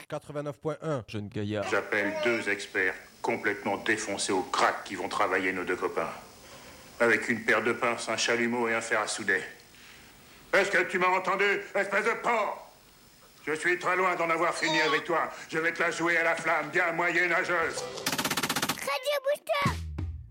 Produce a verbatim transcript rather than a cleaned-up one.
quatre-vingt-neuf point un, jeune gaillard. J'appelle deux experts complètement défoncés au crack qui vont travailler nos deux copains. Avec une paire de pinces, un chalumeau et un fer à souder. Est-ce que tu m'as entendu, espèce de porc? Je suis très loin d'en avoir fini avec toi. Je vais te la jouer à la flamme, bien moyenâgeuse. Radio Booster.